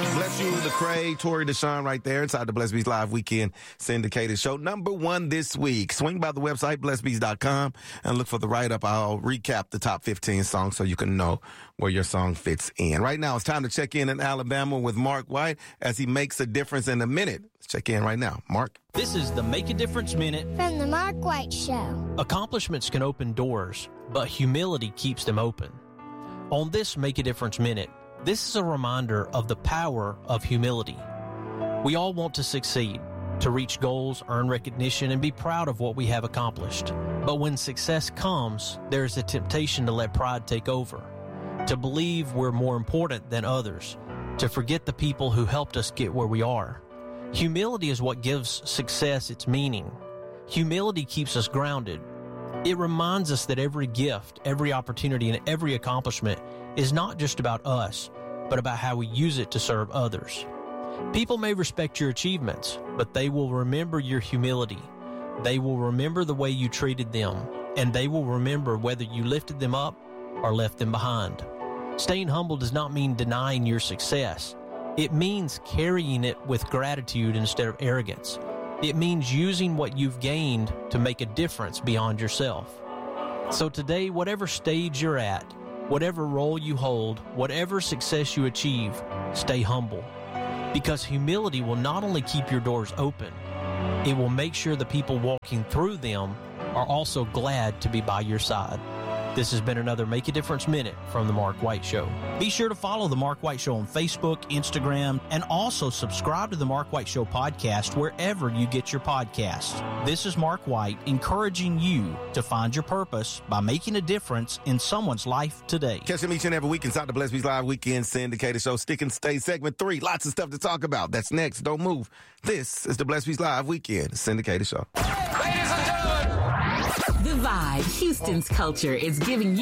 Bless you, Lecrae, Tori Deshawn right there inside the Blessed Beats Live Weekend Syndicated Show. Number 1 this week. Swing by the website, blessedbeats.com, and look for the write-up. I'll recap the top 15 songs so you can know where your song fits in. Right now, it's time to check in Alabama with Mark White as he makes a difference in a minute. Let's check in right now. Mark? This is the Make a Difference Minute from the Mark White Show. Accomplishments can open doors, but humility keeps them open. On this Make a Difference Minute, this is a reminder of the power of humility. We all want to succeed, to reach goals, earn recognition, and be proud of what we have accomplished. But when success comes, there is a temptation to let pride take over, to believe we're more important than others, to forget the people who helped us get where we are. Humility is what gives success its meaning. Humility keeps us grounded. It reminds us that every gift, every opportunity, and every accomplishment is not just about us, but about how we use it to serve others. People may respect your achievements, but they will remember your humility. They will remember the way you treated them, and they will remember whether you lifted them up or left them behind. Staying humble does not mean denying your success. It means carrying it with gratitude instead of arrogance. It means using what you've gained to make a difference beyond yourself. So today, whatever stage you're at, whatever role you hold, whatever success you achieve, stay humble. Because humility will not only keep your doors open, it will make sure the people walking through them are also glad to be by your side. This has been another Make a Difference Minute from The Mark White Show. Be sure to follow The Mark White Show on Facebook, Instagram, and also subscribe to The Mark White Show podcast wherever you get your podcasts. This is Mark White encouraging you to find your purpose by making a difference in someone's life today. Catch them each and every week inside the Blessed Beats Live Weekend Syndicated Show. Stick and Stay segment 3. Lots of stuff to talk about. That's next. Don't move. This is the Blessed Beats Live Weekend Syndicated Show. Ladies and gentlemen, The Vibe, Houston's culture, is giving you